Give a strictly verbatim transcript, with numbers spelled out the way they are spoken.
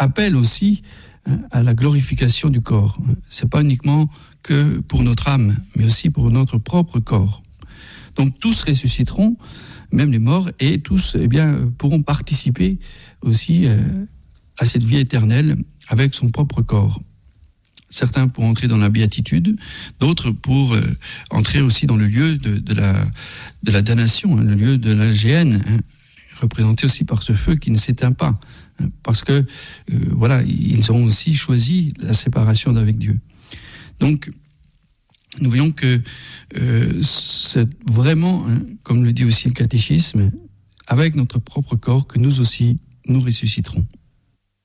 appelle aussi hein, à la glorification du corps. C'est pas uniquement que pour notre âme, mais aussi pour notre propre corps. Donc tous ressusciteront, même les morts, et tous eh bien, pourront participer aussi euh, à cette vie éternelle avec son propre corps. Certains pour entrer dans la béatitude, d'autres pour euh, entrer aussi dans le lieu de, de, la, de la damnation, hein, le lieu de la géhenne, hein, représenté aussi par ce feu qui ne s'éteint pas, hein, parce que euh, voilà, ils ont aussi choisi la séparation d'avec Dieu. Donc, nous voyons que euh, c'est vraiment, hein, comme le dit aussi le catéchisme, avec notre propre corps que nous aussi nous ressusciterons.